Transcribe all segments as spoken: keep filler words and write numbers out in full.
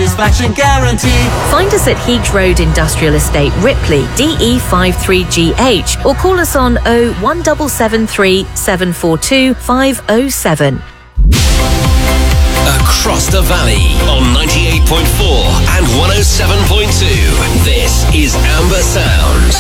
satisfaction guarantee. Find us at Heath Road Industrial Estate, Ripley, D E five three G H, or call us on oh one seven seven three, seven four two, five oh seven. Across the valley on ninety-eight point four and one oh seven point two. This is Amber Sound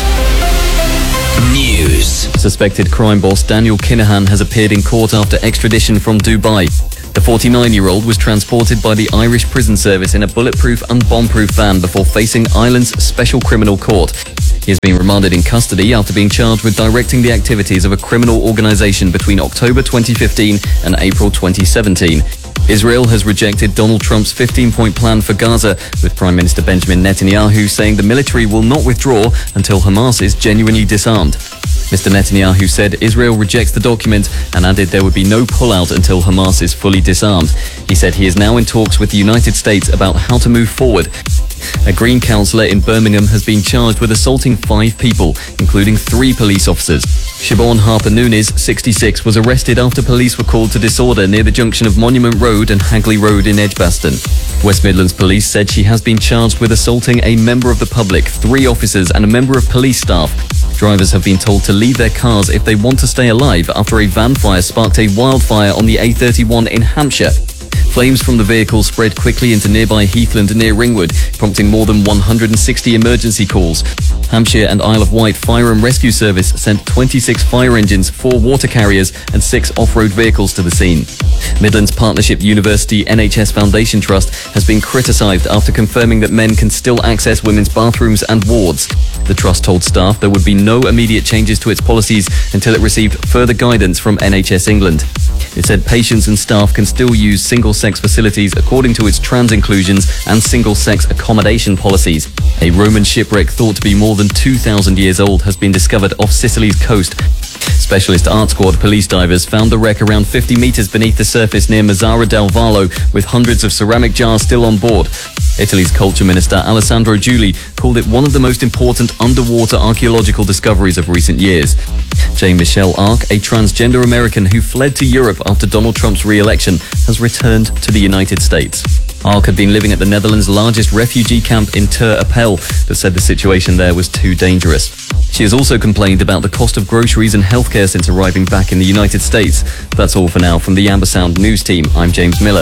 News. Suspected crime boss Daniel Kinahan has appeared in court after extradition from Dubai. The forty-nine-year-old was transported by the Irish Prison Service in a bulletproof and bomb-proof van before facing Ireland's Special Criminal Court. He has been remanded in custody after being charged with directing the activities of a criminal organisation between October twenty fifteen and April twenty seventeen. Israel has rejected Donald Trump's fifteen-point plan for Gaza, with Prime Minister Benjamin Netanyahu saying the military will not withdraw until Hamas is genuinely disarmed. Mister Netanyahu said Israel rejects the document and added there would be no pullout until Hamas is fully disarmed. He said he is now in talks with the United States about how to move forward. A Green councillor in Birmingham has been charged with assaulting five people, including three police officers. Siobhan Harper-Nunes, sixty-six, was arrested after police were called to disorder near the junction of Monument Road and Hagley Road in Edgbaston. West Midlands Police said she has been charged with assaulting a member of the public, three officers and a member of police staff. Drivers have been told to leave their cars if they want to stay alive after a van fire sparked a wildfire on the A thirty-one in Hampshire. Flames from the vehicle spread quickly into nearby Heathland near Ringwood, prompting more than one hundred sixty emergency calls. Hampshire and Isle of Wight Fire and Rescue Service sent twenty-six fire engines, four water carriers and six off-road vehicles to the scene. Midlands Partnership University N H S Foundation Trust has been criticised after confirming that men can still access women's bathrooms and wards. The Trust told staff there would be no immediate changes to its policies until it received further guidance from N H S England. It said patients and staff can still use single-sex facilities according to its trans inclusions and single-sex accommodation policies. A Roman shipwreck thought to be more than two thousand years old has been discovered off Sicily's coast. Specialist Art Squad police divers found the wreck around fifty metres beneath the surface near Mazzara del Vallo, with hundreds of ceramic jars still on board. Italy's culture minister Alessandro Giuli called it one of the most important underwater archaeological discoveries of recent years. Jean-Michel Arc, a transgender American who fled to Europe after Donald Trump's re-election, has returned to the United States. Arc had been living at the Netherlands' largest refugee camp in Ter Apel, but said the situation there was too dangerous. She has also complained about the cost of groceries and healthcare since arriving back in the United States. That's all for now from the Amber Sound News team. I'm James Miller.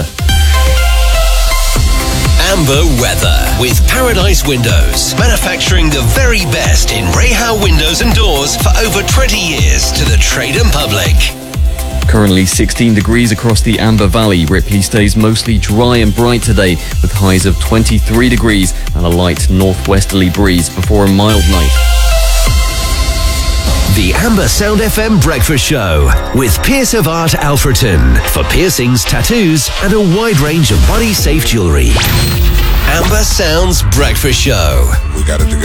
Amber weather with Paradise Windows, manufacturing the very best in Rehow windows and doors for over twenty years to the trade and public. Currently sixteen degrees across the Amber Valley. Ripley stays mostly dry and bright today, with highs of twenty-three degrees and a light northwesterly breeze before a mild night. The Amber Sound F M Breakfast Show with Pierce of Art Alfreton for piercings, tattoos and a wide range of body safe jewellery. Amber Sound's Breakfast Show. We got it together.